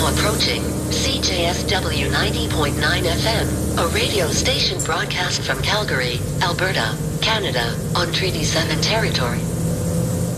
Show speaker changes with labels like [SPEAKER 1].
[SPEAKER 1] approaching CJSW 90.9 FM, a radio station broadcast from Calgary, Alberta, Canada, on Treaty 7 territory.